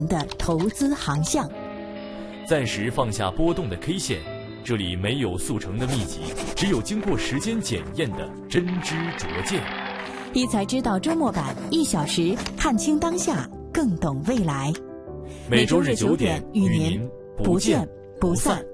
的投资航向。 暂时放下波动的 K 线，这里没有速成的秘籍，只有经过时间检验的真知灼见。 一财知道周末版1小时，看清当下，更懂未来。 每周日9点与您不见不散。